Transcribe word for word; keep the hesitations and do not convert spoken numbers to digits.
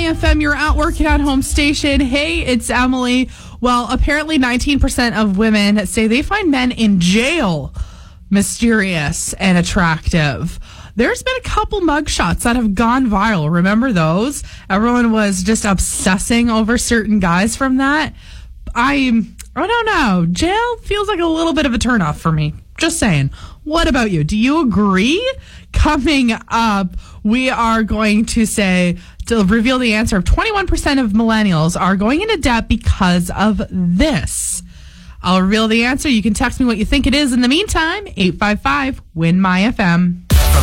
F M, you're at work at home station. Hey, it's Emily. Well, apparently nineteen percent of women say they find men in jail mysterious and attractive. There's been a couple mugshots that have gone viral. Remember those? Everyone was just obsessing over certain guys from that. I, I don't know. Jail feels like a little bit of a turnoff for me. Just saying. What about you? Do you agree? Coming up, we are going to say, to reveal the answer of twenty-one percent of millennials are going into debt because of this. I'll reveal the answer. You can text me what you think it is. In the meantime, eight five five, win my F M.